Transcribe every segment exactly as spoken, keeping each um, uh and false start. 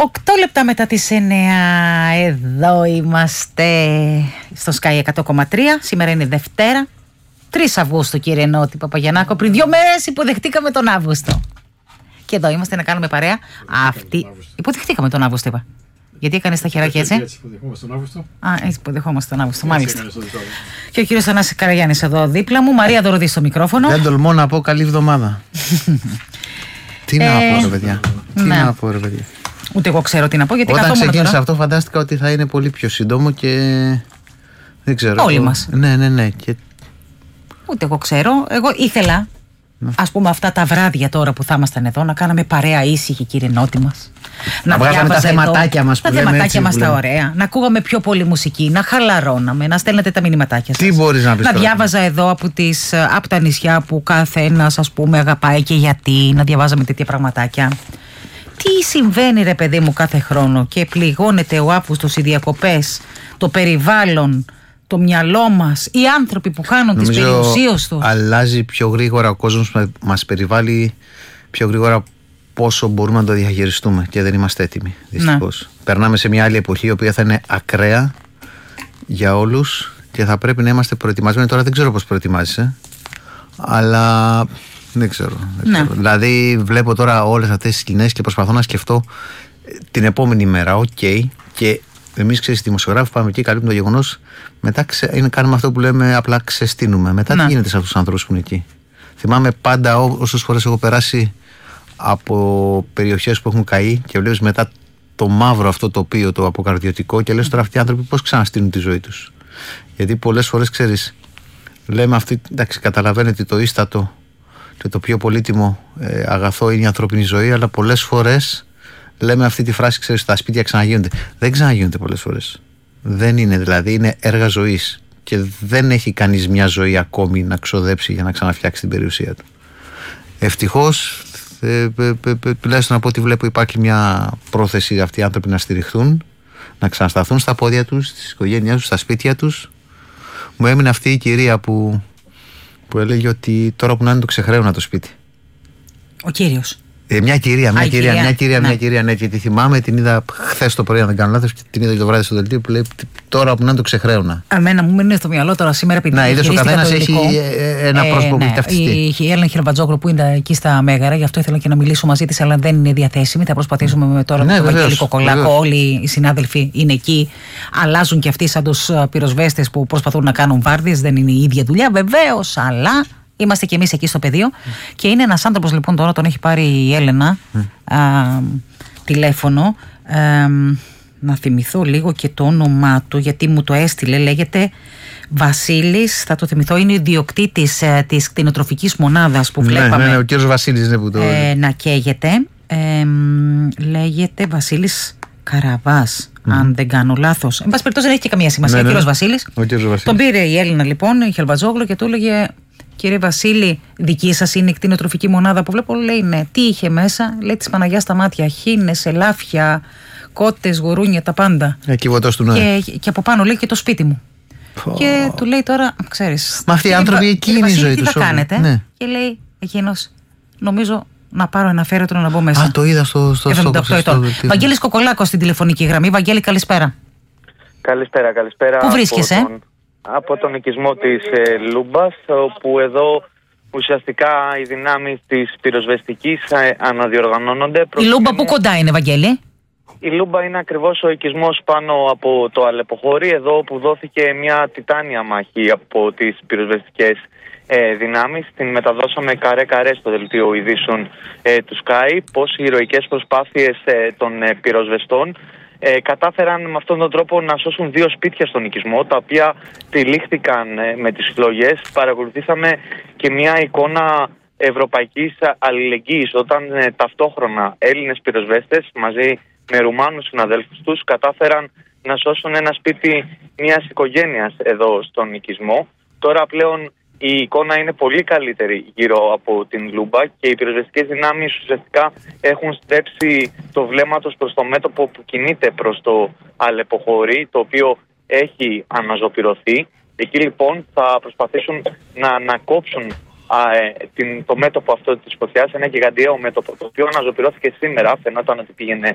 Οκτώ λεπτά μετά τις εννέα, εδώ είμαστε στο Sky εκατό κόμμα τρία. Σήμερα είναι Δευτέρα, τρεις Αυγούστου, κύριε Νότι Παπαγιαννάκο. Πριν δύο μέρες υποδεχτήκαμε τον Αύγουστο. Και εδώ είμαστε να κάνουμε παρέα. Αυτή... Υποδεχτήκαμε τον Αύγουστο, είπα. Γιατί έκανε τα χεράκια έτσι. Έτσι, υποδεχόμαστε τον Αύγουστο. Α, έτσι υποδεχόμαστε τον Αύγουστο, μάλιστα. Και ο κύριος Θανάσης Καραγιάννης εδώ δίπλα μου. Μαρία Δωροδή στο μικρόφωνο. Δεν τολμώ να πω καλή εβδομάδα. Τι να πω, ρε παιδιά. Τι να πω, ρε παιδιά. Ούτε εγώ ξέρω τι να πω, γιατί όταν ξεκίνησα τώρα... αυτό φαντάστηκα ότι θα είναι πολύ πιο σύντομο και δεν ξέρω. Όλοι μας. Ναι, ναι, ναι. Και... Ούτε εγώ ξέρω. Εγώ ήθελα, ναι. ας πούμε, αυτά τα βράδια τώρα που θα ήμασταν εδώ, να κάναμε παρέα ήσυχη, κύριε Νότι μας. Να, να βγάζαμε τα θεματάκια μας που τα λέμε θεματάκια έτσι, μας που τα λέμε. ωραία. Να ακούγαμε πιο πολύ μουσική, να χαλαρώναμε, να στέλνετε τα μηνυματάκια σας. Τι μπορείς να πεις Να τώρα. διάβαζα εδώ από, τις, από τα νησιά που κάθε ένας, ας πούμε, αγαπάει και γιατί. Να διαβάζαμε τέτοια πραγματάκια. Τι συμβαίνει, ρε παιδί μου, κάθε χρόνο και πληγώνεται ο Αύγουστος, οι διακοπές, το περιβάλλον, το μυαλό μας, οι άνθρωποι που χάνουν τις περιουσίες τους. Αλλάζει πιο γρήγορα ο κόσμος που μας περιβάλλει, πιο γρήγορα πόσο μπορούμε να το διαχειριστούμε και δεν είμαστε έτοιμοι, δυστυχώς. Περνάμε σε μια άλλη εποχή η οποία θα είναι ακραία για όλους και θα πρέπει να είμαστε προετοιμασμένοι. Τώρα δεν ξέρω πώς προετοιμάζεσαι, αλλά... Δεν ξέρω, δεν ξέρω. Δηλαδή βλέπω τώρα όλες αυτές τις σκηνές και προσπαθώ να σκεφτώ την επόμενη μέρα. Οκ, okay, και εμείς, ξέρεις, οι δημοσιογράφοι πάμε εκεί, καλύπτουμε το γεγονός. Μετά ξε, είναι, κάνουμε αυτό που λέμε, απλά ξεστείνουμε. Μετά να. Τι γίνεται σε αυτούς τους ανθρώπους που είναι εκεί. Θυμάμαι πάντα όσες φορές έχω περάσει από περιοχές που έχουν καεί και βλέπεις μετά το μαύρο αυτό τοπίο, το αποκαρδιωτικό, και λες τώρα αυτοί οι άνθρωποι πώς ξαναστείνουν τη ζωή τους. Γιατί πολλές φορές, ξέρεις, λέμε αυτή, εντάξει, καταλαβαίνετε το ίστατο και το πιο πολύτιμο ε, αγαθό είναι η ανθρώπινη ζωή, αλλά πολλές φορές λέμε αυτή τη φράση, ξέρεις, τα σπίτια ξαναγίνονται. Δεν ξαναγίνονται πολλές φορές. Δεν είναι, δηλαδή είναι έργα ζωής και δεν έχει κανείς μια ζωή ακόμη να ξοδέψει για να ξαναφτιάξει την περιουσία του. Ευτυχώς, ε, ε, ε, ε, τουλάχιστον από ό,τι βλέπω, υπάρχει μια πρόθεση αυτοί οι άνθρωποι να στηριχθούν, να ξανασταθούν στα πόδια τους, στις οικογένειές τους, στα σπίτια τους. Μου έμεινε αυτή η κυρία που που έλεγε ότι τώρα που να είναι το ξεχρέωνα το σπίτι. Ο κύριος. Ε, μια κυρία, μια Α, κυρία, κυρία, μια κυρία, ναι. μια κυρία, ναι, και τη θυμάμαι, την είδα χθες το πρωί, αν δεν κάνω λάθος, και την είδα και το βράδυ στο δελτίο που λέει τώρα που να είναι το ξεχρέωνα. Εμένα μου μείνει στο μυαλό τώρα σήμερα, επειδή να, είδες, ο καθένας έχει ένα πρόσωπο που έχει ταυτιστεί. Η, η Έλληνα Χερβατζόγλου που είναι εκεί στα Μέγαρα, γι' αυτό ήθελα και να μιλήσω μαζί της, αλλά δεν είναι διαθέσιμη. Θα προσπαθήσουμε με τώρα ναι, με τον βεβαίως, Βαγγέλη Κοκολάκο. βεβαίως. Όλοι οι συνάδελφοι είναι εκεί. Αλλάζουν και αυτοί σαν τους πυροσβέστες που προσπαθούν να κάνουν βάρδιες. Δεν είναι η ίδια δουλειά, βεβαίως, αλλά. Είμαστε και εμείς εκεί στο πεδίο. Mm. Και είναι ένας άνθρωπος, λοιπόν, τώρα τον έχει πάρει η Έλενα mm. α, τηλέφωνο. Α, να θυμηθώ λίγο και το όνομά του, γιατί μου το έστειλε. Λέγεται Βασίλης, θα το θυμηθώ. Είναι ιδιοκτήτης ε, της κτηνοτροφικής μονάδας που βλέπαμε. Ναι, ναι, ο κύριος Βασίλης είναι που το. Ε, να καίγεται. Ε, λέγεται Βασίλης Καραβάς, mm. αν δεν κάνω λάθος. Εν πάση περιπτώσει, δεν έχει και καμία σημασία. Ναι, ναι, κύριος Βασίλης. Ο κύριος Βασίλης. Τον πήρε η Έλληνα, λοιπόν, η Χελβατζόγλου, και του έλεγε. Κύριε Βασίλη, δική σας είναι η κτηνοτροφική μονάδα που βλέπω? Λέει ναι. Τι είχε μέσα? Λέει της Παναγιάς τα μάτια. Χήνες, ελάφια, κότες, γουρούνια, τα πάντα. Εκεί βοτός του Νοέ. Και, και από πάνω λέει και το σπίτι μου. Oh. Και του λέει τώρα, ξέρεις. Μα αυτοί οι άνθρωποι εκεί είναι η ζωή τους. Τι θα κάνετε? Ναι. Και λέει εκείνος, νομίζω να πάρω ένα φέρετρο να μπω μέσα. Α, το είδα στο στο εβδομήντα οκτώ ετών. Βαγγέλης Κοκολάκος στην τηλεφωνική γραμμή. Βαγγέλη, καλησπέρα. Καλησπέρα, καλησπέρα. Πού βρίσκεσαι? Από τον, από τον οικισμό της ε, Λούμπας, όπου εδώ ουσιαστικά οι δυνάμεις της πυροσβεστικής ε, αναδιοργανώνονται. Η Λούμπα πού κοντά είναι, Βαγγέλη? Η Λούμπα είναι ακριβώς ο οικισμός πάνω από το Αλεποχώρι, εδώ όπου δόθηκε μια τιτάνια μάχη από τις πυροσβεστικές ε, δυνάμεις. Την μεταδώσαμε καρέ-καρέ στο δελτίο ειδήσεων ε, του Sky, πως οι ηρωικές προσπάθειες ε, των ε, πυροσβεστών Ε, κατάφεραν με αυτόν τον τρόπο να σώσουν δύο σπίτια στον οικισμό, τα οποία τυλίχθηκαν ε, με τις φλόγες. Παρακολουθήσαμε και μια εικόνα ευρωπαϊκής αλληλεγγύης, όταν ε, ταυτόχρονα Έλληνες πυροσβέστες μαζί με Ρουμάνους συναδέλφους τους κατάφεραν να σώσουν ένα σπίτι μιας οικογένειας εδώ στον οικισμό. Τώρα πλέον η εικόνα είναι πολύ καλύτερη γύρω από την Λούμπα και οι πυροσβεστικές δυνάμεις ουσιαστικά έχουν στρέψει το βλέμμα τους προς το μέτωπο που κινείται προς το Αλεποχώρι, το οποίο έχει αναζωπυρωθεί. Εκεί λοιπόν θα προσπαθήσουν να ανακόψουν α, ε, την, το μέτωπο αυτό της φωτιάς, ένα γιγαντιαίο μέτωπο, το οποίο αναζωπυρώθηκε σήμερα, φαινόταν ότι πήγαινε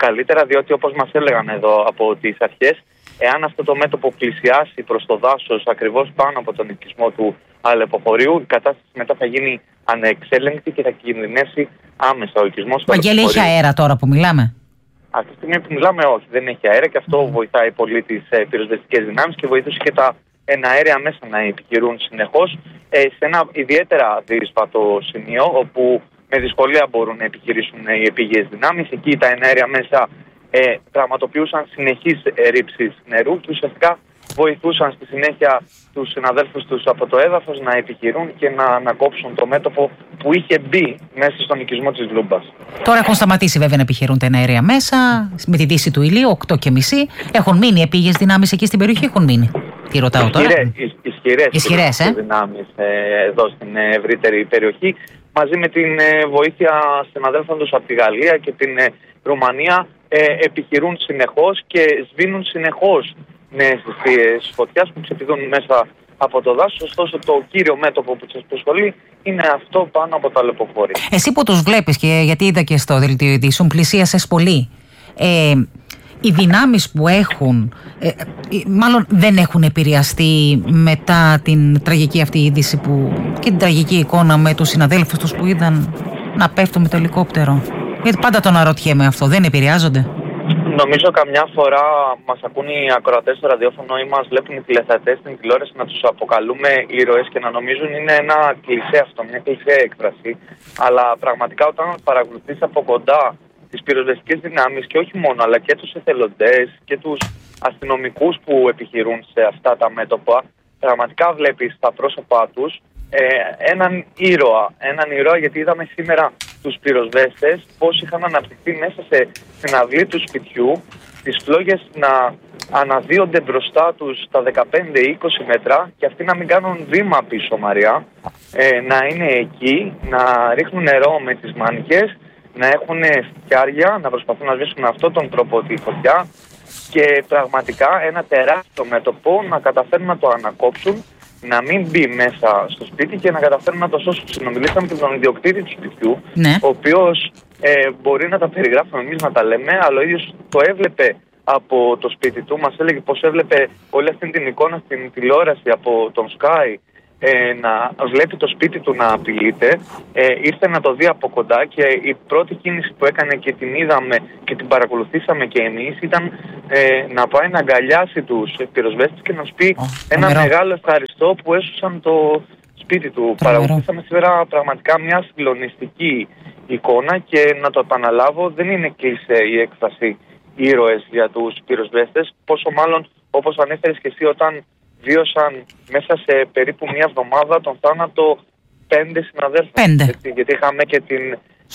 καλύτερα, διότι όπως μας έλεγαν εδώ από τις αρχές, εάν αυτό το μέτωπο πλησιάσει προς το δάσος ακριβώς πάνω από τον οικισμό του αλεποχωρίου, η κατάσταση μετά θα γίνει ανεξέλεγκτη και θα κινδυνεύσει άμεσα ο οικισμός. Βαγγέλη, έχει αέρα τώρα που μιλάμε? Αυτή τη στιγμή που μιλάμε, όχι, δεν έχει αέρα και αυτό mm. βοηθάει πολύ τις ε, πυροσβεστικές δυνάμεις και βοηθούσε και τα εναέρια μέσα να επιχειρούν συνεχώς ε, σε ένα ιδιαίτερα δύσβατο σημείο, όπου με δυσκολία μπορούν να επιχειρήσουν οι επίγειες δυνάμεις. Εκεί τα εναέρια μέσα ε, πραγματοποιούσαν συνεχείς ρήψεις νερού και ουσιαστικά βοηθούσαν στη συνέχεια τους συναδέλφους τους από το έδαφος να επιχειρούν και να ανακόψουν το μέτωπο που είχε μπει μέσα στον οικισμό της Λούμπας. Τώρα έχουν σταματήσει βέβαια να επιχειρούν τα εναέρια μέσα, με τη δύση του ηλίου, οκτώ και μισή. Έχουν μείνει επίγειες δυνάμεις εκεί στην περιοχή, έχουν μείνει. Τι ρωτάω τώρα? Ισχυρές, ισχυρές ε? δυνάμεις ε, εδώ στην ευρύτερη περιοχή, μαζί με την ε, βοήθεια συναδέλφων τους από τη Γαλλία και την ε, Ρουμανία, ε, επιχειρούν συνεχώς και σβήνουν συνεχώς νέες αιστείες φωτιάς που ξεπηδούν μέσα από το δάσος. Ωστόσο, το κύριο μέτωπο που σας προσχολεί είναι αυτό πάνω από τα λεποχώρια. Εσύ που τους βλέπεις, και γιατί είδα και στο δελτίο ειδήσεων, πλησίασες πολύ. Ε, οι δυνάμεις που έχουν, ε, μάλλον δεν έχουν επηρεαστεί μετά την τραγική αυτή είδηση που, και την τραγική εικόνα με τους συναδέλφους τους που είδαν να πέφτουν με το ελικόπτερο? Γιατί πάντα το αναρωτιέμαι αυτό, δεν επηρεάζονται? Νομίζω καμιά φορά μας ακούν οι ακροατές στο ραδιόφωνο ή μας βλέπουν οι τηλεθεατές στην τηλεόραση να τους αποκαλούμε ήρωες και να νομίζουν είναι ένα κλισέ αυτό, μια κλισέ έκφραση. Αλλά πραγματικά όταν παρακολουθείς από κοντά τις πυροσβεστικές δυνάμεις και όχι μόνο, αλλά και τους εθελοντές και τους αστυνομικούς που επιχειρούν σε αυτά τα μέτωπα, πραγματικά βλέπεις στα πρόσωπά τους ε, έναν ήρωα. Έναν ήρωα, γιατί είδαμε σήμερα τους πυροσβέστες πώς είχαν αναπτυχθεί μέσα σε συναυλή του σπιτιού, τις φλόγες να αναδύονται μπροστά τους στα δεκαπέντε είκοσι μέτρα και αυτοί να μην κάνουν βήμα πίσω, Μαριά, ε, να είναι εκεί, να ρίχνουν νερό με τις μάνικες, να έχουν φτιάρια, να προσπαθούν να σβήσουν με αυτόν τον τρόπο τη φωτιά και πραγματικά ένα τεράστιο μέτωπο να καταφέρουν να το ανακόψουν, να μην μπει μέσα στο σπίτι και να καταφέρουν να το σώσουν. Συνομιλήσαμε και τον ιδιοκτήτη του σπιτιού, ναι. ο οποίος ε, μπορεί να τα περιγράφουμε εμείς να τα λέμε, αλλά ο ίδιος το έβλεπε από το σπίτι του. Μας έλεγε πως έβλεπε όλη αυτή την εικόνα στην τηλεόραση από τον Sky, ε, να βλέπει το σπίτι του να απειλείται. Ε, ήρθε να το δει από κοντά και η πρώτη κίνηση που έκανε και την είδαμε και την παρακολουθήσαμε και εμείς ήταν ε, να πάει να αγκαλιάσει τους πυροσβέστες και να σου πει oh, ένα αμερό. μεγάλο ευχαριστώ που έσωσαν το σπίτι του. Παρακολουθήσαμε σήμερα πραγματικά μια συγκλονιστική εικόνα και να το επαναλάβω, δεν είναι κλισέ η έκφραση ήρωες για τους πυροσβέστες, πόσο μάλλον όπως ανέφερες και εσύ όταν βίωσαν μέσα σε περίπου μια εβδομάδα τον θάνατο πέντε συναδέλφων. Πέντε. Γιατί, γιατί είχαμε και, την,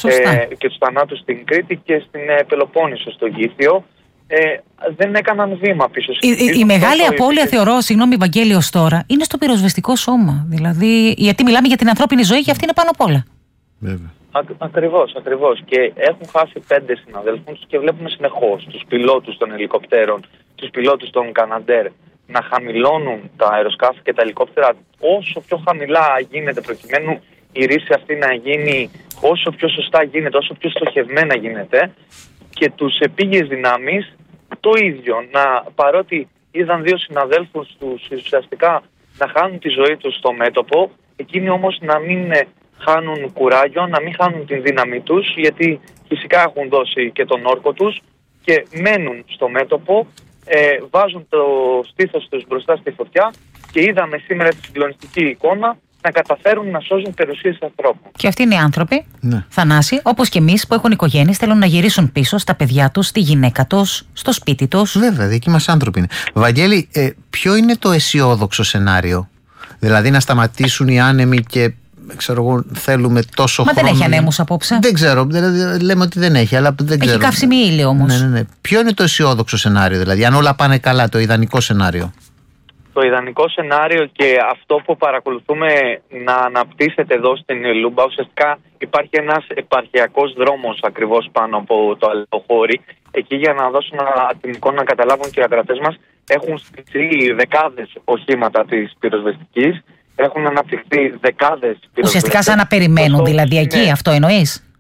ε, και τους θανάτους στην Κρήτη και στην ε, Πελοπόννησο, στο Γήθιο. Ε, δεν έκαναν βήμα πίσω. Η, η, η μεγάλη απώλεια, η... θεωρώ, συγγνώμη Βαγγέλη, ως τώρα, είναι στο πυροσβεστικό σώμα. Δηλαδή, γιατί μιλάμε για την ανθρώπινη ζωή και αυτή είναι πάνω απ' όλα. Βέβαια. Ακριβώς, ακριβώς. Και έχουν χάσει πέντε συναδέλφους και βλέπουμε συνεχώς τους πιλότους των ελικοπτέρων, τους πιλότους των Καναντέρ να χαμηλώνουν τα αεροσκάφη και τα ελικόπτερα όσο πιο χαμηλά γίνεται, προκειμένου η ρίση αυτή να γίνει όσο πιο σωστά γίνεται, όσο πιο στοχευμένα γίνεται, και τους επίγειες δυνάμεις το ίδιο, να, παρότι είδαν δύο συναδέλφους τους ουσιαστικά να χάνουν τη ζωή τους στο μέτωπο, εκείνοι όμως να μην χάνουν κουράγιο, να μην χάνουν την δύναμή τους, γιατί φυσικά έχουν δώσει και τον όρκο τους και μένουν στο μέτωπο, ε, βάζουν το στήθος τους μπροστά στη φωτιά και είδαμε σήμερα τη συγκλονιστική εικόνα να καταφέρουν να σώζουν περιουσίες ανθρώπων. Και αυτοί είναι οι άνθρωποι, ναι. Θανάση, όπως και εμείς που έχουν οικογένειες, θέλουν να γυρίσουν πίσω στα παιδιά τους, στη γυναίκα τους, στο σπίτι τους. Βέβαια, δικοί μας άνθρωποι είναι. Βαγγέλη, ε, ποιο είναι το αισιόδοξο σενάριο? Δηλαδή να σταματήσουν οι άνεμοι και ξέρω εγώ, θέλουμε τόσο Μα χρόνο. Μα δεν έχει ανέμους απόψε. Δεν ξέρω, δηλαδή, λέμε ότι δεν έχει, αλλά δεν έχει ξέρω. καύσιμη ήλιο όμως. Ναι, ναι, ναι. Ποιο είναι το αισιόδοξο σενάριο, δηλαδή, αν όλα πάνε καλά, το ιδανικό σενάριο? Το ιδανικό σενάριο και αυτό που παρακολουθούμε να αναπτύσσεται εδώ στην Λούμπα, ουσιαστικά υπάρχει ένας επαρχιακός δρόμος ακριβώς πάνω από το αλεποχώρι. Εκεί, για να δώσουν την εικόνα να καταλάβουν και οι ακρατές μας, έχουν στηθεί δεκάδες οχήματα της πυροσβεστικής. Έχουν αναπτυχθεί δεκάδες πυροσβεστικές. Ουσιαστικά σαν να περιμένουν, δηλαδή εκεί, ναι. Αυτό εννοείς?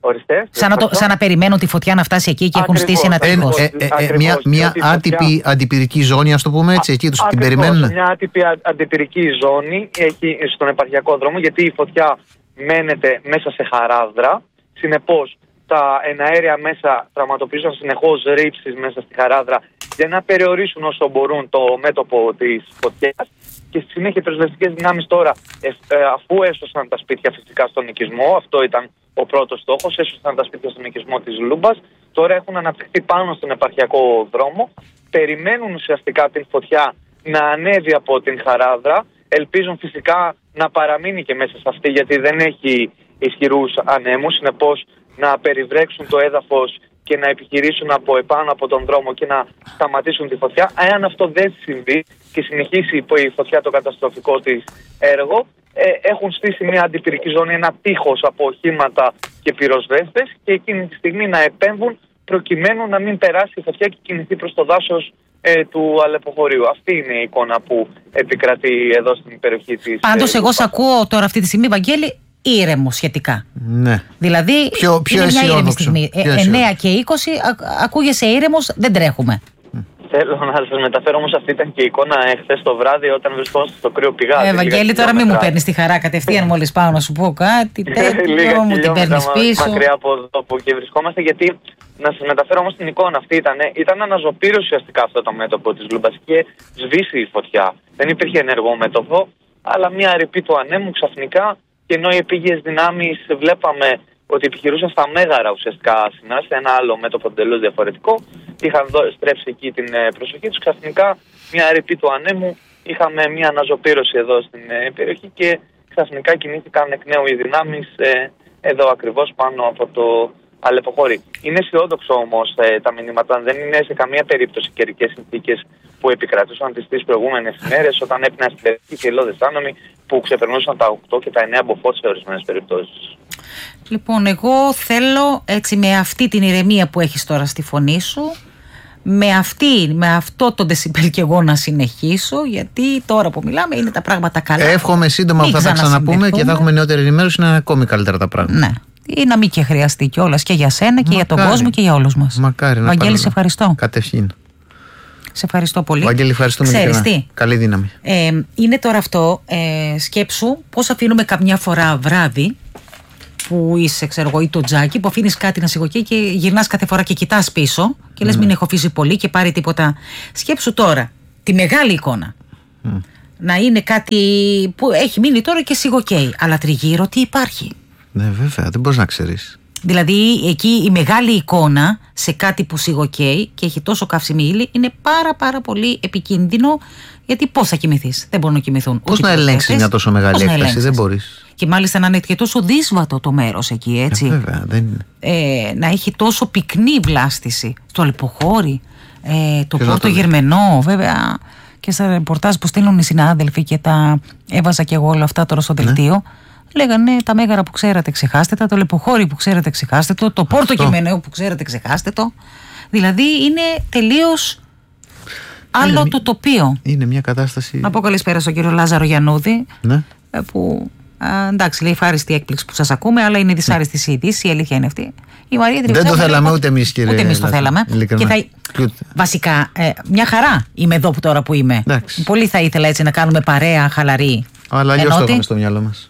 Οριστές, σαν, να το, σαν να περιμένουν τη φωτιά να φτάσει εκεί και ακριβώς, έχουν στήσει ένα τείχος. Ε, ε, ε, μια μια άτυπη αντιπυρική ζώνη, ας το πούμε έτσι, εκεί τους την περιμένουν. Μια άτυπη αντιπυρική ζώνη εκεί στον επαρχιακό δρόμο, γιατί η φωτιά μένεται μέσα σε χαράδρα. Συνεπώς, τα εναέρια μέσα πραγματοποιούν συνεχώς ρήψεις μέσα στη χαράδρα για να περιορίσουν όσο μπορούν το μέτωπο της φωτιάς. Και στη συνέχεια οι πυροσβεστικές δυνάμεις τώρα, ε, ε, αφού έσωσαν τα σπίτια φυσικά στον οικισμό, αυτό ήταν ο πρώτος στόχος, έσωσαν τα σπίτια στον οικισμό της Λούμπας, τώρα έχουν αναπτυχθεί πάνω στον επαρχιακό δρόμο, περιμένουν ουσιαστικά την φωτιά να ανέβει από την χαράδρα, ελπίζουν φυσικά να παραμείνει και μέσα σε αυτή γιατί δεν έχει ισχυρούς ανέμους, συνεπώς να περιβρέξουν το έδαφος και να επιχειρήσουν από επάνω από τον δρόμο και να σταματήσουν τη φωτιά. Εάν αυτό δεν συμβεί και συνεχίσει η φωτιά το καταστροφικό της έργο, ε, έχουν στήσει μια αντιπυρική ζώνη, ένα τείχος από οχήματα και πυροσβέστες και εκείνη τη στιγμή να επέμβουν προκειμένου να μην περάσει η φωτιά και κινηθεί προς το δάσος ε, του αλεποχωρίου. Αυτή είναι η εικόνα που επικρατεί εδώ στην περιοχή της. Πάντως ε, εγώ σ' ακούω τώρα αυτή τη στιγμή, Βαγγέλη, ήρεμο σχετικά. Ναι. Δηλαδή πιο, πιο είναι μια ήρεμη στιγμή. Ε, εννέα και είκοσι α, ακούγεσαι ήρεμος, δεν τρέχουμε. Θέλω να σας μεταφέρω όμως αυτή ήταν και η εικόνα εχθές το βράδυ όταν βρισκόμαστε στο κρύο πηγάδι. Ε, Βαγγέλη, τώρα μην μου παίρνεις τη χαρά κατευθείαν μόλις πάω να σου πω κάτι τέτοιο, μου την παίρνεις πίσω. Μακριά από εδώ που και βρισκόμαστε, γιατί να σας μεταφέρω όμως την εικόνα αυτή ήταν, ήταν αναζωπήρωση ουσιαστικά αυτό το μέτωπο της Λούμπας και σβήσει η φωτιά. Δεν υπήρχε ενεργό μέτωπο, αλλά μια ρηπή του ανέμου ξαφνικά, και ενώ οι επίγειες δυνάμεις βλέπαμε ότι επιχειρούσαν στα Μέγαρα ουσιαστικά Άσινας, σε ένα άλλο μέτωπο εντελώς διαφορετικό, είχαν στρέψει εκεί την προσοχή τους. Ξαφνικά, μια ρηπή του ανέμου, είχαμε μια αναζωπήρωση εδώ στην περιοχή και ξαφνικά κινήθηκαν εκ νέου οι δυνάμεις ε, εδώ ακριβώς πάνω από το αλεποχώρι. Είναι αισιόδοξο όμως ε, τα μηνύματα, δεν είναι σε καμία περίπτωση καιρικές συνθήκες που επικρατούσαν τις τρεις προηγούμενες ημέρες, όταν έπιναν αστυνομικοί και ελώδες άνομοι που ξεπερνούσαν τα οκτώ και τα εννέα μποφόρ σε ορισμένες περιπτώσεις. Λοιπόν, εγώ θέλω έτσι με αυτή την ηρεμία που έχεις τώρα στη φωνή σου, με, αυτή, με αυτό το δεσιμπέλ και εγώ να συνεχίσω, γιατί τώρα που μιλάμε είναι τα πράγματα καλά. Εύχομαι σύντομα που θα τα ξαναπούμε και θα έχουμε νεότερη ενημέρωση να είναι ακόμη καλύτερα τα πράγματα. Ναι. Ή να μην και χρειαστεί κιόλας και για σένα και Μακάρι. Για τον κόσμο και για όλους μας. Μακάρι. Βαγγέλη, σε ευχαριστώ. Κατευθείαν. Σε ευχαριστώ πολύ. Βαγγέλη, ευχαριστούμε. Ξέρεις τι. Καλή δύναμη. Ε, είναι τώρα αυτό, ε, σκέψου πώς αφήνουμε καμιά φορά βράδυ που είσαι, ξέρω εγώ, ή το τζάκι, που αφήνεις κάτι να σιγοκαίει και γυρνάς κάθε φορά και κοιτάς πίσω και λες mm. μην έχω αφήσει πολύ και πάρει τίποτα. Σκέψου τώρα τη μεγάλη εικόνα. Mm. Να είναι κάτι που έχει μείνει τώρα και σιγοκαίει. Αλλά τριγύρω τι υπάρχει. Ναι, βέβαια, δεν μπορείς να ξέρεις. Δηλαδή εκεί η μεγάλη εικόνα σε κάτι που σιγοκαίει και έχει τόσο καύσιμη ύλη είναι πάρα πάρα πολύ επικίνδυνο, γιατί πώς θα κοιμηθείς, δεν μπορούν να κοιμηθούν. Πώς να ελέγξεις μια τόσο μεγάλη έκταση, δεν μπορείς. Και μάλιστα να είναι και τόσο δύσβατο το μέρος εκεί, έτσι. Ε, βέβαια, δεν είναι. Ε, να έχει τόσο πυκνή βλάστηση στο αλεποχώρι, ε, το Πόρτο Γερμενό, βέβαια. Και στα ρεπορτάζ που στέλνουν οι συνάδελφοι και τα έβαζα και εγώ όλα αυτά τώρα στο δελτίο. Ναι. Λέγανε τα Μέγαρα που ξέρατε ξεχάστε τα, το Λεποχώρι που ξέρατε ξεχάστε το, το Πόρτο Γερμενό που ξέρατε ξεχάστε το. Δηλαδή είναι τελείως άλλο είναι, το τοπίο. Είναι μια κατάσταση. Να πω καλησπέρα στον κύριο Λάζαρο Γιαννούδη, ναι. που α, εντάξει λέει ευχάριστη έκπληξη που σας ακούμε, αλλά είναι δυσάρεστη η είδηση, η αλήθεια είναι αυτή. Η Μαρία δεν το θέλαμε ούτε εμείς, κύριε. Ούτε εμείς το θέλαμε. Και θα, βασικά, ε, μια χαρά είμαι εδώ που τώρα που είμαι. Εντάξει. Πολύ θα ήθελα έτσι να κάνουμε παρέα χαλαρή. Αλλά αλλιώς το έχουμε στο μυαλό μας.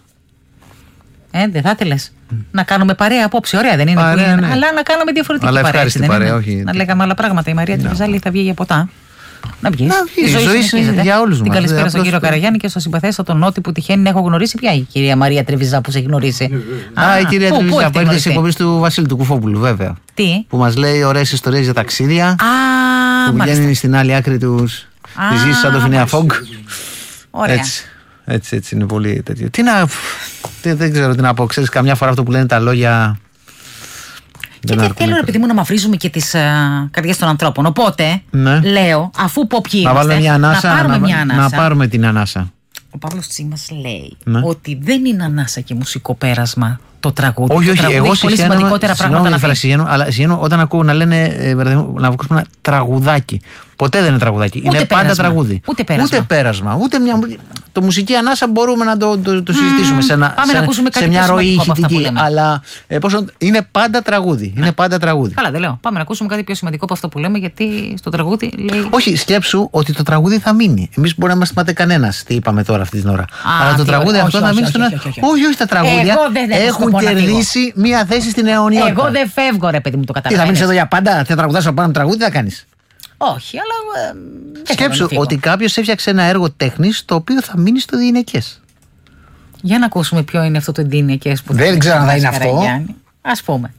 Ε, δεν θα ήθελες mm. να κάνουμε παρέα απόψε, ωραία δεν είναι, παρέα, είναι ναι. αλλά να κάνουμε διαφορετική αλλά παρέα, έτσι, δεν παρέα όχι. Να λέγαμε άλλα πράγματα. Η Μαρία no. Τριβιζάλη θα βγει για ποτά. Να βγει. Η ζωή είναι για όλους μας. Την καλησπέρα στον κύριο Καραγιάννη και στο συμπαθέστατο Νότι που τυχαίνει να έχω γνωρίσει. Ποια η κυρία Μαρία Τριβιζά που σε έχει γνωρίσει? Α, η κυρία Τριβιζά που έρχεται στις εκπομπές του Βασίλη του Κουφόπουλου, βέβαια. Τι? Που μας λέει ωραίες ιστορίες για ταξίδια. Που βγαίνει στην άλλη άκρη τη γη σαν το Φινέα Φόγκ. Ωραία. Έτσι, έτσι είναι πολύ τέτοιο. Τι να. Τι, δεν ξέρω τι να πω. Ξέρεις, καμιά φορά αυτό που λένε τα λόγια. Και δεν θέλω, επειδή μου να μαυρίζουμε και τις uh, καρδιές των ανθρώπων. Οπότε, ναι. λέω, αφού πω ποιοι να είμαστε, μια ανάσα, να πάρουμε να, μια ανάσα. Να πάρουμε την ανάσα. Ο Παύλος Τσίμας λέει ναι. ότι δεν είναι ανάσα και μουσικό πέρασμα Το τραγούδι. Όχι, το όχι, τραγούδι εγώ έχει πολύ σημαντικότερα πράγματα να πει. Αλλά συγγενώ όταν ακούω να λένε, ε, να ακούσουμε ένα τραγουδάκι. Ποτέ δεν είναι τραγουδάκι. Ούτε είναι πέρασμα. πάντα τραγούδι. Ούτε πέρασμα. Ούτε πέρασμα. Ούτε μια... Το μουσική ανάσα μπορούμε να το, το, το συζητήσουμε mm, σε, ένα, πάμε σε, να ακούσουμε κάτι σε μια ροή ηχητική. Αλλά ε, πόσο, είναι πάντα τραγούδι. Είναι πάντα τραγούδι. Καλά, δεν λέω. Πάμε να ακούσουμε κάτι πιο σημαντικό από αυτό που λέμε, γιατί στο τραγούδι λέει. Όχι, σκέψου ότι το τραγούδι θα μείνει. Εμείς μπορεί να μας θυμάται κανένα τι είπαμε τώρα αυτή την ώρα. Α, αλλά το τραγούδι όχι, αυτό όχι, θα μείνει όχι, στον. όχι, όχι, όχι, όχι, όχι, τα τραγούδια έχουν κερδίσει μία θέση στην αιωνιότητα. Εγώ δεν φεύγω, ρε παιδί μου, το Τι καταλαβαίνεις. θα μείνει εδώ για πάντα, θα τραγουδάς από πάνω τραγούδι, θα κάνει. Όχι, αλλά. Ε, σκέψου ότι κάποιος έφτιαξε ένα έργο τέχνης το οποίο θα μείνει στο διηνεκές. Για να ακούσουμε ποιο είναι αυτό το διηνεκές που δεν ξέρω αν θα είναι αυτό. Ας πούμε.